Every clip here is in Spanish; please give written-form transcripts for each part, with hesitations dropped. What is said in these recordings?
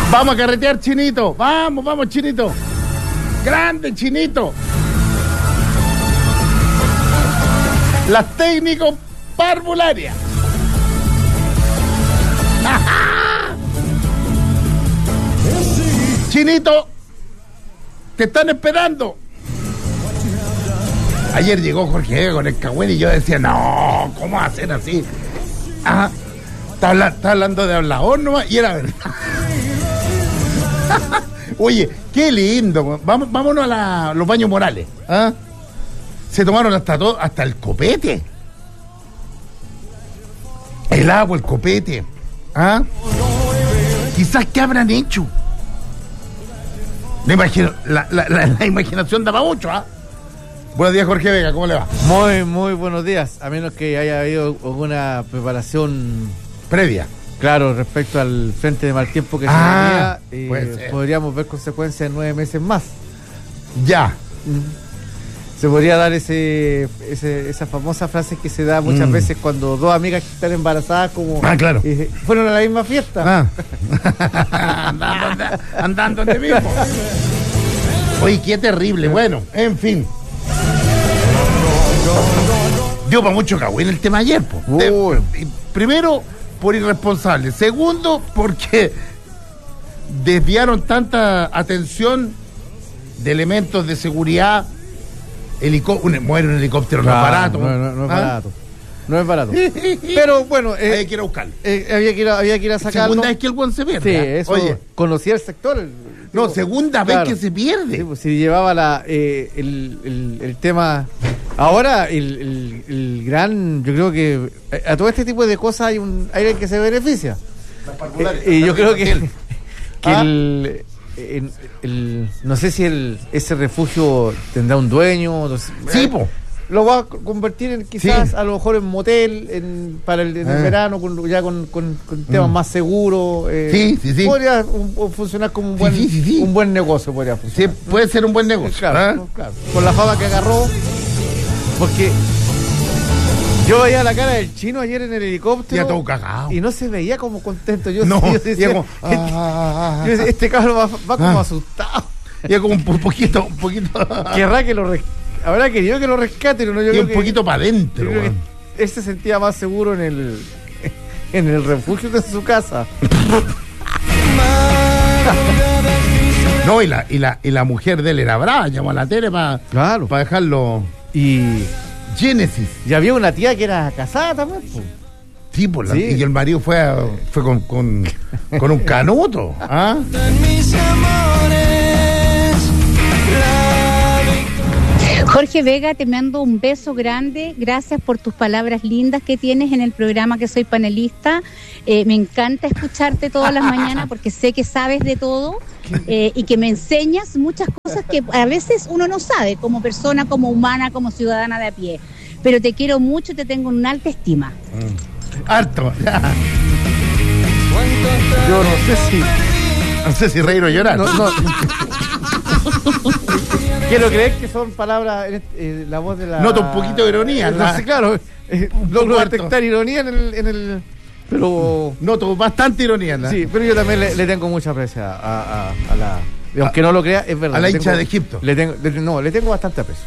Vamos a carretear, Chinito. Vamos, Chinito. Grande, Chinito. Las técnicos parvularias. Chinito, te están esperando. Ayer llegó Jorge Vega con el cagüín y yo decía, no, ¿cómo va a ser así? Ajá. Está hablando de hablador nomás y era verdad. Oye, qué lindo. Vámonos a los baños Morales. ¿Ah? Se tomaron hasta el copete. El agua, el copete. ¿Ah? Quizás qué habrán hecho. La imaginación daba mucho, ¿ah? Buenos días, Jorge Vega, ¿cómo le va? Muy buenos días, a menos que haya habido alguna preparación previa. Claro, respecto al frente de mal tiempo que se venía, podríamos ver consecuencias en 9 meses más. Ya. Se podría dar esa famosa frase que se da muchas veces cuando dos amigas que están embarazadas como claro. Fueron a la misma fiesta. Andando de mismo. Oye, qué terrible. Bueno, en fin. Dio para mucho cagüín el tema ayer, primero, por irresponsable. Segundo, porque desviaron tanta atención de elementos de seguridad. Muere un helicóptero, claro, no es barato. No es barato. Pero bueno, había que ir a buscarlo. Había que ir a sacarlo. Segunda vez que el buen se pierde. Sí, eso. Oye, conocía el sector. Segunda vez que se pierde. Sí, pues, si llevaba el tema. Ahora, el gran. Yo creo que a todo este tipo de cosas hay alguien que se beneficia. Y yo creo que no sé si ese refugio tendrá un dueño. Sí, po. Lo va a convertir quizás a lo mejor en motel para el verano con temas más seguros. Sí. Podría funcionar como un buen negocio. Podría funcionar. Sí, puede ser un buen negocio. Claro. Con la fama que agarró. Porque yo veía la cara del chino ayer en el helicóptero. Ya todo cagado. Y no se veía como contento. Yo decía como, este cabrón va como asustado. Ya como un poquito. Querrá que habrá querido que lo rescaten, ¿no? Y un poquito para adentro. Él se sentía más seguro en el refugio de su casa. No, y la mujer de él era brava, llamó a la tele para dejarlo. Y Génesis. Y había una tía que era casada también, pues. Sí, y el marido fue con un canuto. ¿Ah? Jorge Vega, te mando un beso grande. Gracias por tus palabras lindas que tienes en el programa que soy panelista. Me encanta escucharte todas las mañanas porque sé que sabes de todo y que me enseñas muchas cosas que a veces uno no sabe como persona, como humana, como ciudadana de a pie. Pero te quiero mucho y te tengo en una alta estima. Harto. Yo no sé si reír o llorar. No. Quiero creer que son palabras, la voz de la... Noto un poquito de ironía. Sí, claro. Logro detectar ironía en el... Pero... Noto bastante ironía. Sí, pero yo también le tengo mucha aprecio a la... Aunque no lo crea, es verdad. A la hincha de Egipto. Le tengo bastante aprecio.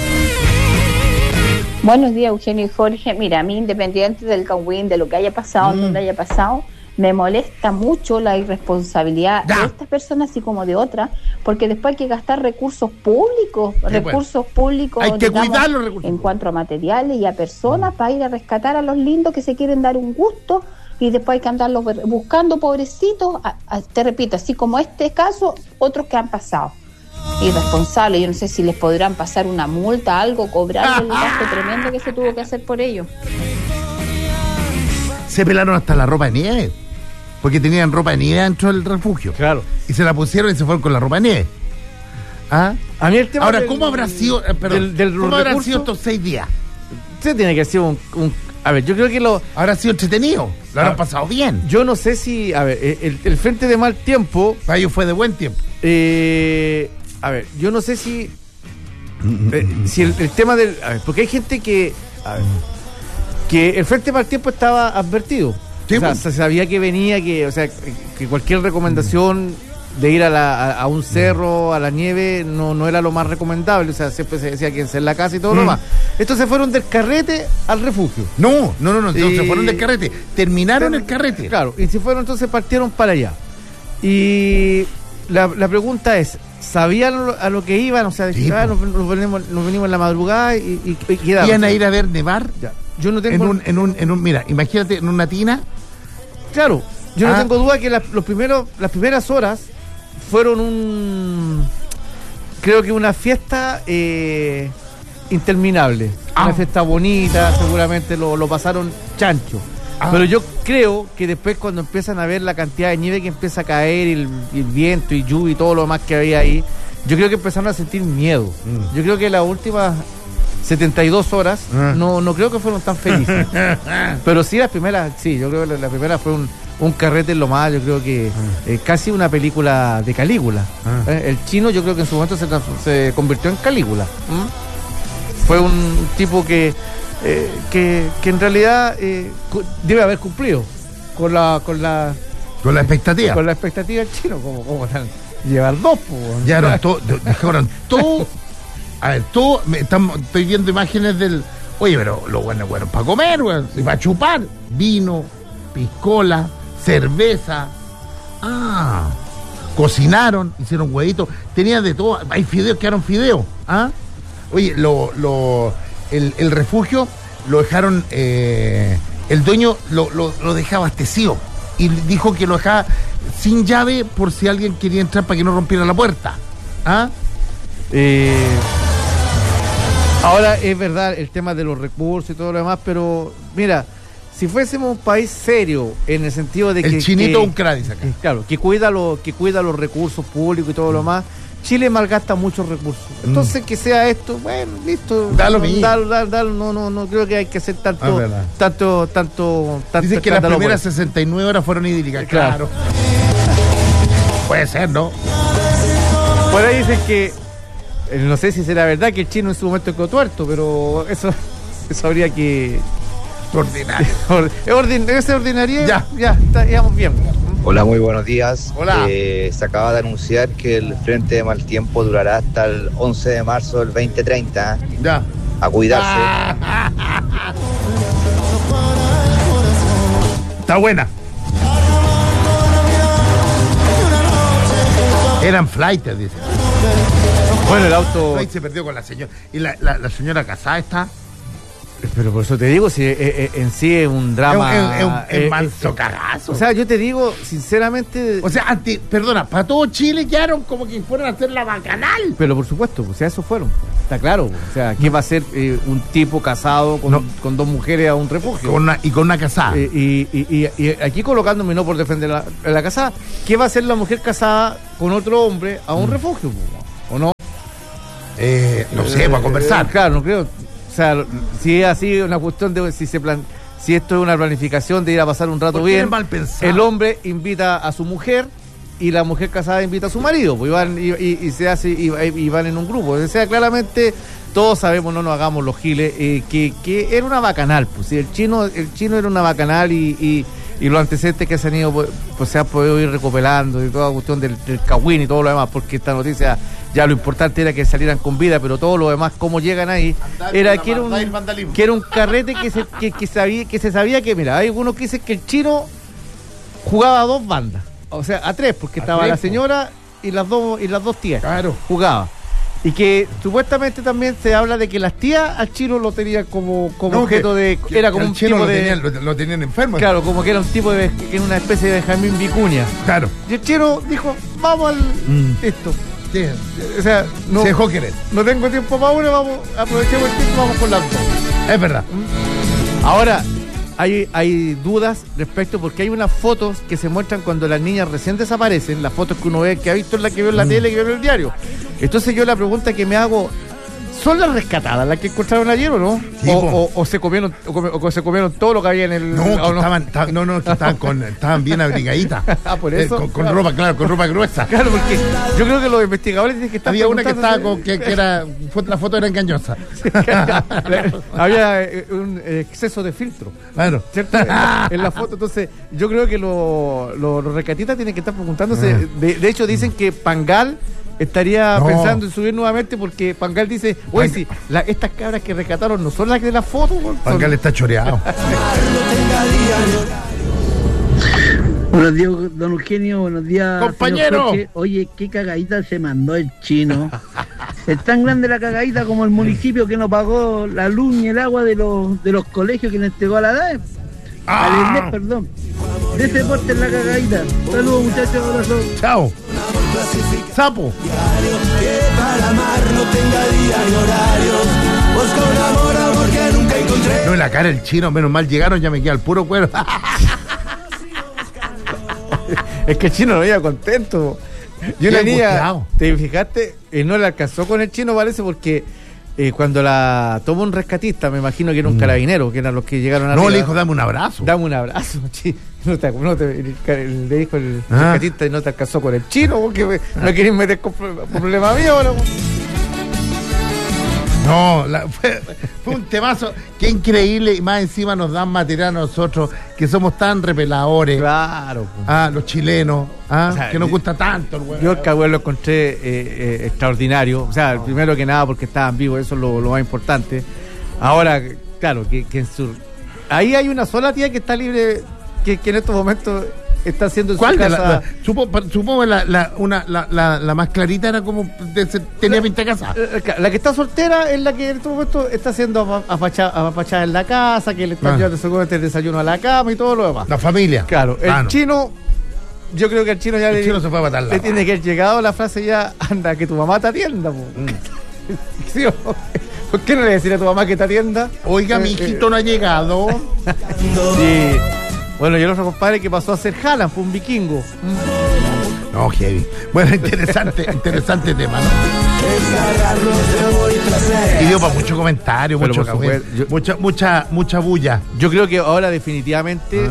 Buenos días, Eugenio y Jorge. Mira, a mí, independiente del cagüín, de lo que haya pasado, donde haya pasado, me molesta mucho la irresponsabilidad de estas personas así como de otras, porque después hay que gastar recursos públicos, hay que cuidar los recursos en cuanto a materiales y a personas para ir a rescatar a los lindos que se quieren dar un gusto y después hay que andarlos buscando, pobrecitos, te repito, así como este caso, otros que han pasado. Irresponsables, yo no sé si les podrán pasar una multa, algo, cobrar el gasto tremendo que se tuvo que hacer por ello. Se pelaron hasta la ropa de nieve, porque tenían ropa de nieve dentro del refugio. Claro. Y se la pusieron y se fueron con la ropa de nieve. ¿Ah? A mí el tema ahora, ¿cómo habrá sido? ¿Cómo habrán sido estos 6 días? Usted tiene que haber sido a ver, yo creo que habrá sido entretenido. Lo habrán pasado bien. Yo no sé si, a ver, el frente de mal tiempo. Para ellos fue de buen tiempo. A ver, yo no sé si el tema del... A ver, porque hay gente que el frente de mal tiempo estaba advertido. Sí, o sea, pues. se sabía que venía, que cualquier recomendación de ir a un cerro, a la nieve, no era lo más recomendable. O sea, siempre se decía que en la casa y todo lo más. Estos se fueron del carrete al refugio. No, se fueron del carrete. Terminaron el carrete. Claro, y si fueron, entonces partieron para allá. Y la pregunta es, ¿sabían a lo que iban? O sea, Sí, nos venimos en la madrugada y quedamos. ¿Iban a ir a ver nevar? Ya. Yo no tengo... Mira, imagínate, en una tina. Claro, yo no tengo duda que las primeras horas fueron creo que una fiesta interminable. Una fiesta bonita, seguramente lo pasaron chancho. Pero yo creo que después, cuando empiezan a ver la cantidad de nieve que empieza a caer, el viento y lluvia y todo lo demás que había ahí, yo creo que empezaron a sentir miedo. Yo creo que las últimas 72 horas no creo que fueron tan felices. Pero sí, las primeras, sí, yo creo que la primera fue un carrete en lo más, yo creo que casi una película de Calígula. El chino, yo creo que en su momento se convirtió en Calígula. Fue un tipo que en realidad debe haber cumplido con la expectativa. Con la expectativa del chino, como llevar dos, pues. Dejaron todo. A ver, estoy viendo imágenes del. Oye, pero lo bueno para comer, weón. Y para chupar. Vino, piscola, cerveza. Cocinaron, hicieron huevitos. Tenían de todo. Hay fideos, quedaron fideos. Oye, el refugio lo dejaron. El dueño lo dejaba abastecido. Y dijo que lo dejaba sin llave por si alguien quería entrar para que no rompiera la puerta. Ahora es verdad el tema de los recursos y todo lo demás, pero mira, si fuésemos un país serio en el sentido de que el chinito un cradis acá. Claro, que cuida los recursos públicos y todo lo demás, Chile malgasta muchos recursos. Entonces que sea esto, bueno, listo. Dalo mismo. No creo que hay que hacer tanto. Dicen que las primeras 69 horas fueron idílicas. Claro. Puede ser, ¿no? Por ahí dicen que no sé si será verdad que el chino en su momento quedó tuerto, pero eso habría que... Ordinario. Ese ordinario ya íbamos bien. Hola, muy buenos días. Hola. Se acaba de anunciar que el frente de mal tiempo durará hasta el 11 de marzo del 2030. Ya. A cuidarse. Está buena. Eran flighters, dice. Bueno, el auto... Se perdió con la señora. Y la señora casada está... Pero por eso te digo, si en sí es un drama... Es un manso cagazo. O sea, yo te digo, sinceramente... O sea, perdona, para todo Chile quedaron como que fueron a hacer la bacanal. Pero por supuesto, o sea, eso fueron. Está claro. O sea, ¿qué va a ser un tipo casado con dos mujeres a un refugio? Con una casada. Y aquí colocándome, no por defender la casada, ¿qué va a hacer la mujer casada con otro hombre a un refugio? ¿O no? No sé, para conversar. Claro, no creo. O sea, si es así, una cuestión de si esto es una planificación de ir a pasar un rato bien, mal pensado. El hombre invita a su mujer y la mujer casada invita a su marido, pues y van en un grupo. O sea, claramente todos sabemos, no nos hagamos los giles, que era una bacanal, pues el chino era una bacanal y los antecedentes que se han ido, pues se han podido ir recopilando y toda cuestión del cagüín y todo lo demás, porque esta noticia ya lo importante era que salieran con vida, pero todo lo demás, cómo llegan ahí, era que era un carrete que se sabía que, mira, hay algunos que dicen que el chino jugaba a dos bandas, o sea, a tres, porque estaba la señora y las dos tías. Claro. Jugaba. Y que supuestamente también se habla de que las tías al chino lo tenían como objeto de... Era como un tipo de... Lo tenían enfermo. Claro, como que era un tipo de... que era una especie de Benjamín Vicuña. Claro. Y el chino dijo, vamos al... esto. Sí. O sea, no... Se dejó querer. No tengo tiempo para uno, aprovechemos el tiempo, vamos con las dos. Es verdad. Ahora, hay dudas respecto, porque hay unas fotos que se muestran cuando las niñas recién desaparecen, las fotos que uno ve, que ha visto en la que veo en la tele, que veo en el diario. Entonces yo la pregunta que me hago, ¿Son las rescatadas las que encontraron ayer o no? Sí, o se comieron todo lo que había en el... No, que estaban bien abrigaditas. Por eso. Con ropa, claro, con ropa gruesa. Claro, porque yo creo que los investigadores dicen que están... Había una que estaba la foto era engañosa. Había un exceso de filtro. Claro. ¿Cierto? En la foto. Entonces, yo creo que los rescatistas tienen que estar preguntándose. De hecho, dicen que Pangal estaría pensando en subir nuevamente porque Pangal dice, oye, si estas cabras que rescataron no son las de la foto. Pangal está choreado. Buenos días, don Eugenio, buenos días, compañero. Oye, qué cagadita se mandó el chino. Es tan grande la cagadita como el municipio que no pagó la luz ni el agua de los colegios que le entregó a la DAE. Al ENDES, perdón. De ese porte es la cagadita. Saludos, muchachos, abrazo. Chao. Sapo. Que para amar no tenga día ni horarios. Busca un amor que nunca encontré. No, en la cara el chino, menos mal llegaron, ya me queda el puro cuero. Es que el chino no iba contento. Y una niña, ¿te fijaste? No le alcanzó con el chino, parece, porque cuando la tomó un rescatista, me imagino que era un carabinero, que eran los que llegaron a... No, le dijo, dame un abrazo. Dame un abrazo, le dijo el rescatista y no te alcanzó con el chino, porque no querés meter con problema mío, ¿no? No, fue un temazo, qué increíble, y más encima nos dan material a nosotros, que somos tan repeladores. Claro. Los chilenos, o sea, que nos gusta tanto el Yo el cagüey lo encontré extraordinario, o sea, primero que nada porque estaban vivos, eso es lo más importante. Ahora, claro, que ahí hay una sola tía que está libre, que en estos momentos... está haciendo en su casa. Supongo la más clarita era como tenía pinta de casa. La que está soltera es la que en este momento está haciendo apapachada en la casa, que le están llevando seguramente el desayuno a la cama y todo lo demás. La familia. Claro, el chino, yo creo que el chino ya chino se fue a matar le tiene que haber llegado la frase ya, anda, que tu mamá te atienda. ¿Sí, ¿por qué no le decir a tu mamá que te atienda? Oiga, mi hijito no ha llegado. Sí. Bueno, y el otro compadre que pasó a ser Haaland, fue un vikingo. No, heavy. Bueno, interesante tema, ¿no? Y dio para mucho comentario, mucha bulla. Yo creo que ahora definitivamente,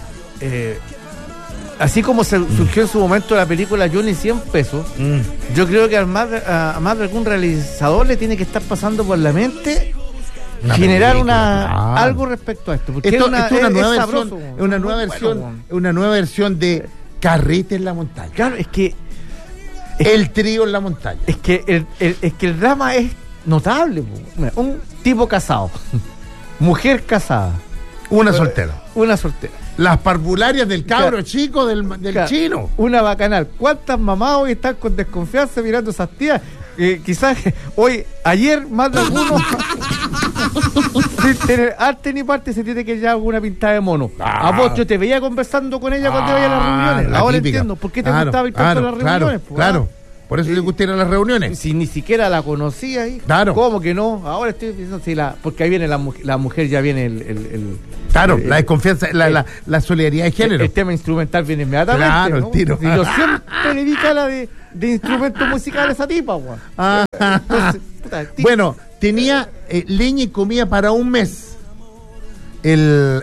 así como surgió en su momento la película Johnny 100 pesos, yo creo que a más de algún realizador le tiene que estar pasando por la mente generar algo respecto a esto, porque esto es una nueva versión de Carrete en la montaña. Claro, es que el trío en la montaña. Es que el drama es notable. Un tipo casado, mujer casada, una soltera. Las parvularias del cabro chico del chino. Una bacanal. ¿Cuántas mamás hoy están con desconfianza mirando esas tías? Quizás ayer más de alguno sin tener arte ni parte se tiene que llevar alguna pintada de mono. A vos yo te veía conversando con ella cuando iba a las reuniones. Ahora típica. Entiendo por qué te gustaba ir tanto a las reuniones. Claro. Por eso te gusta ir a las reuniones. Si ni siquiera la conocía ahí. Claro. ¿Cómo que no? Ahora estoy diciendo porque ahí viene la mujer, ya viene el la desconfianza, la solidaridad de género. El tema instrumental viene inmediatamente. Claro, ¿no? El tiro. Y yo siempre le di cara de instrumentos musicales a esa tipa, güey. Entonces, bueno, tenía leña y comida para un mes. El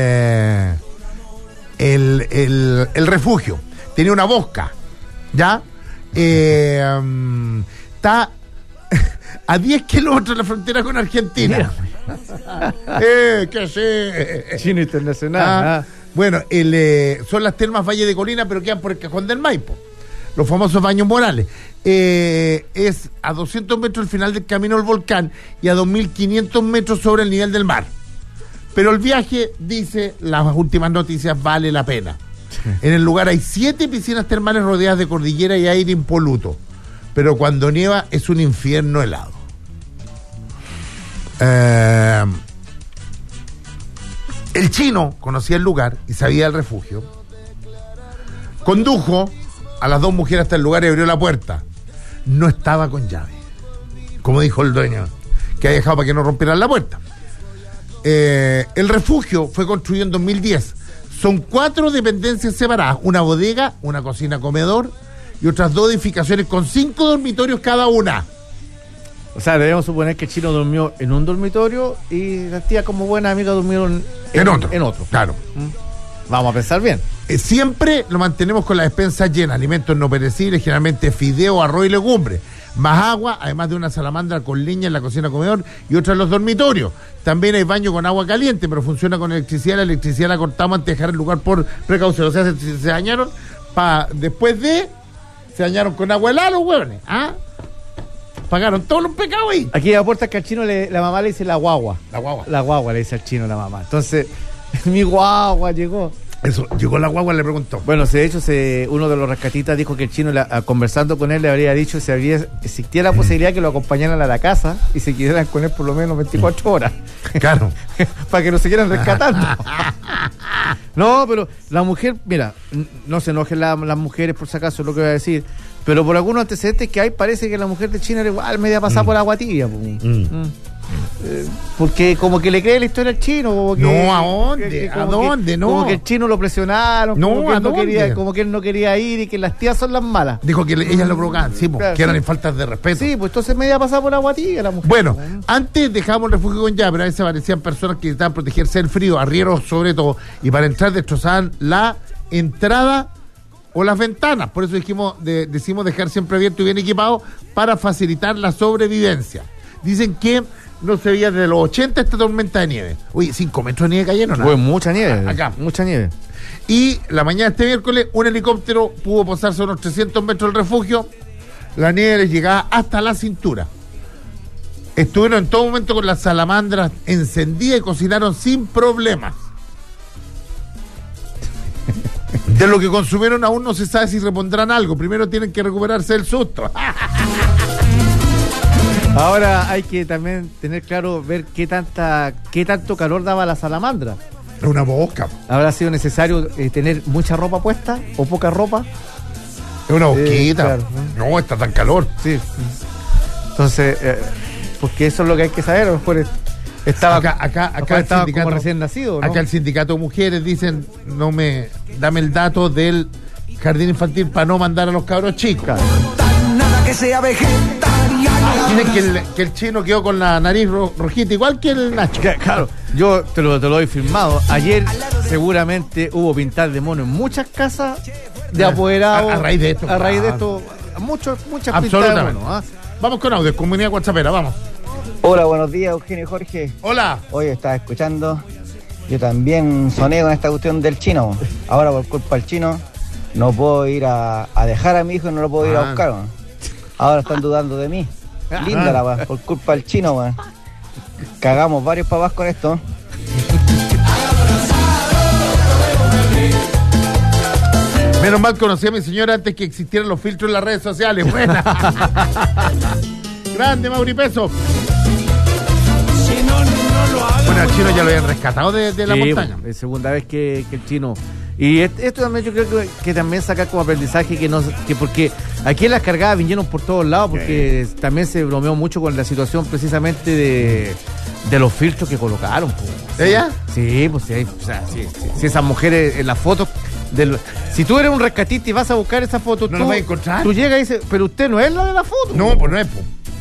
refugio. Tenía una bosca. ¿Ya? Está a 10 kilómetros de la frontera con Argentina. ¿Qué sé? Chino internacional. Bueno, son las termas Valle de Colina, pero quedan por el Cajón del Maipo. Los famosos Baños Morales. Es a 200 metros el final del camino al volcán y a 2.500 metros sobre el nivel del mar. Pero el viaje, dice las últimas noticias, vale la pena. En el lugar hay 7 piscinas termales rodeadas de cordillera y aire impoluto. Pero cuando nieva es un infierno helado. El chino conocía el lugar y sabía el refugio. Condujo a las 2 mujeres hasta el lugar y abrió la puerta. No estaba con llave, como dijo el dueño, que había dejado para que no rompieran la puerta. El refugio fue construido en 2010. Son 4 dependencias separadas, una bodega, una cocina comedor y otras 2 edificaciones con 5 dormitorios cada una. O sea, debemos suponer que el chino durmió en un dormitorio y la tía, como buena amiga, durmieron en otro. Claro. Vamos a pensar bien. Siempre lo mantenemos con la despensa llena, alimentos no perecibles, generalmente fideo, arroz y legumbres. Más agua, además de una salamandra con leña en la cocina comedor y otra en los dormitorios. También hay baño con agua caliente, pero funciona con electricidad. La electricidad la cortamos antes de dejar el lugar por precaución. O sea, se dañaron, se dañaron con agua helada los huevones. Pagaron todos los pecados ahí. Aquí aporta que al chino la mamá le dice la guagua. La guagua le dice al chino la mamá. Entonces, mi guagua llegó. Eso, llegó la guagua, le preguntó. Bueno, de hecho, uno de los rescatistas dijo que el chino, conversando con él, le habría dicho si existía la posibilidad que lo acompañaran a la casa y se quedaran con él por lo menos 24 horas. Claro. Para que lo siguieran rescatando. No, pero la mujer, mira, no se enojen las mujeres por si acaso, es lo que voy a decir, pero por algunos antecedentes que hay, parece que la mujer de China era igual media pasada por agua tibia. Porque como que le cree la historia al chino. Como que, no, ¿a dónde? ¿A dónde? No. Como que el chino lo presionaron. No, como que él no quería ir y que las tías son las malas. Dijo que ellas lo provocaban, sí, claro, que eran en faltas de respeto. Sí, pues entonces media pasada por agua tibia la mujer. Bueno, antes dejábamos el refugio con llave, pero a veces aparecían personas que necesitaban protegerse del frío, arrieros sobre todo, y para entrar destrozaban la entrada o las ventanas. Por eso decimos dejar siempre abierto y bien equipado para facilitar la sobrevivencia. Dicen que no se veía desde los 80 esta tormenta de nieve. Oye, 5 metros de nieve cayeron. Fue mucha nieve. Acá. Mucha nieve. Y la mañana de este miércoles, un helicóptero pudo posarse a unos 300 metros del refugio. La nieve les llegaba hasta la cintura. Estuvieron en todo momento con las salamandras encendidas y cocinaron sin problemas. De lo que consumieron aún no se sabe si repondrán algo. Primero tienen que recuperarse del susto. Ahora hay que también tener claro, ver qué tanto calor daba la salamandra. Es una bosca. ¿Habrá sido necesario tener mucha ropa puesta o poca ropa? Es una bosquita. Claro. No, está tan calor. Sí. Entonces, porque eso es lo que hay que saber. A lo mejor estaba estaba como recién nacido, ¿no? Acá el sindicato de mujeres dicen, dame el dato del jardín infantil para no mandar a los cabros chicos. Claro. Nada que sea Dicen que el chino quedó con la nariz rojita, igual que el Nacho. Claro, yo te lo doy firmado. Ayer seguramente hubo pintar de mono en muchas casas de apoderados. A raíz de esto. A raíz de esto, muchas pintas de mono. Vamos con audio, comunidad WhatsAppera, vamos. Hola, buenos días, Eugenio y Jorge. Hola. Hoy estaba escuchando. Yo también soné con esta cuestión del chino. Ahora, por culpa del chino, no puedo ir a dejar a mi hijo y no lo puedo ir a buscar. Ahora están dudando de mí. Linda la weá, por culpa del chino, weón. Cagamos varios papás con esto. Menos mal conocí a mi señora antes que existieran los filtros en las redes sociales. Buena. Grande, Mauri Peso. Bueno, el chino ya lo habían rescatado de la montaña. Es segunda vez que el chino. Y esto también yo creo que también sacar como aprendizaje que porque aquí las cargadas vinieron por todos lados, porque también se bromeó mucho con la situación precisamente de los filtros que colocaron. Pues. ¿Ella? Sí, pues sí, o sea, sí, esas mujeres en las fotos. Si tú eres un rescatista y vas a buscar esa foto, no la vas a encontrar. Tú llegas y dices, pero usted no es la de la foto. No, pues no es. Pues.